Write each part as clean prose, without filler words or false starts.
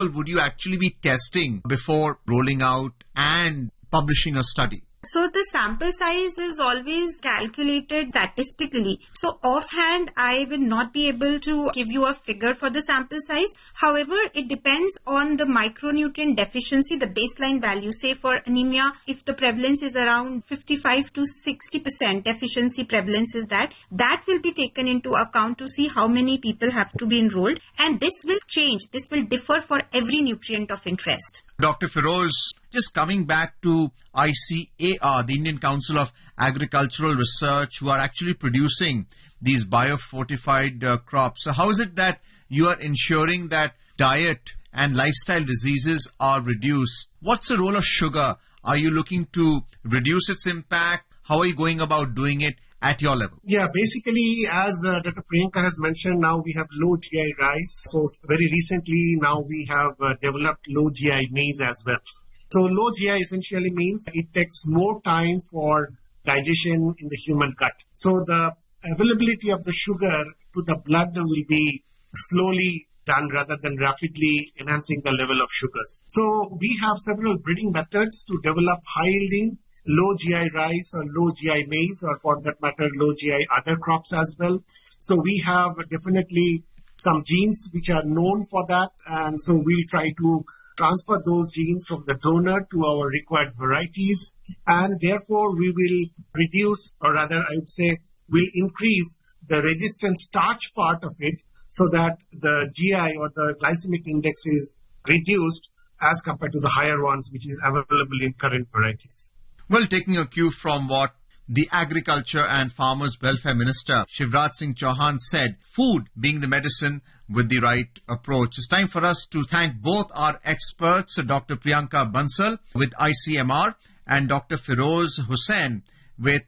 would you actually be testing before rolling out and publishing a study? So the sample size is always calculated statistically. So offhand, I will not be able to give you a figure for the sample size. However, it depends on the micronutrient deficiency, the baseline value. Say for anemia, if the prevalence is around 55 to 60% deficiency prevalence is that will be taken into account to see how many people have to be enrolled. And this will change. This will differ for every nutrient of interest. Dr. Feroze, just coming back to ICAR, the Indian Council of Agricultural Research, who are actually producing these biofortified crops. So how is it that you are ensuring that diet and lifestyle diseases are reduced? What's the role of sugar? Are you looking to reduce its impact? How are you going about doing it at your level? Yeah, basically, as Dr. Priyanka has mentioned, now we have low GI rice. So very recently, now we have developed low GI maize as well. So low GI essentially means it takes more time for digestion in the human gut. So the availability of the sugar to the blood will be slowly done rather than rapidly enhancing the level of sugars. So we have several breeding methods to develop high-yielding low GI rice or low GI maize, or for that matter, low GI other crops as well. So we have definitely some genes which are known for that. And so we'll try to transfer those genes from the donor to our required varieties. And therefore, we will reduce, or rather, I would say, will increase the resistant starch part of it so that the GI or the glycemic index is reduced as compared to the higher ones, which is available in current varieties. Well, taking a cue from what the Agriculture and Farmers Welfare Minister Shivraj Singh Chauhan said, food being the medicine with the right approach. It's time for us to thank both our experts, Dr. Priyanka Bansal with ICMR and Dr. Feroze Hussain with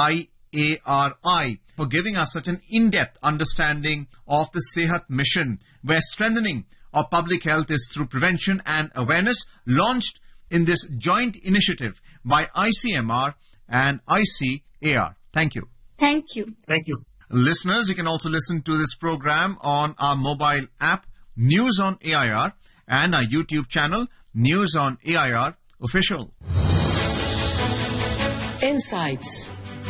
IARI, for giving us such an in-depth understanding of the Sehat mission, where strengthening of public health is through prevention and awareness, launched in this joint initiative by ICMR and ICAR. Thank you. Thank you. Thank you. Listeners, you can also listen to this program on our mobile app, News on AIR, and our YouTube channel, News on AIR Official. Insights.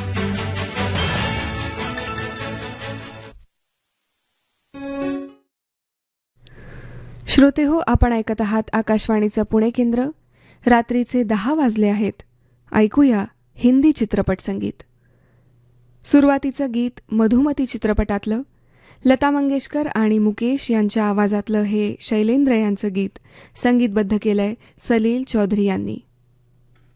श्रोते हो, आपण ऐकत आहात आकाशवाणीचं पुणे केंद्र. रात्रीचे 10 वाजले आहेत. ऐकूया हिंदी चित्रपट संगीत. सुरुवातीचं गीत मधुमती चित्रपटातलं. लता मंगेशकर आणि मुकेश यांच्या आवाजातलं हे शैलेंद्र यांचं गीत संगीतबद्ध केलंय सलील चौधरी यांनी.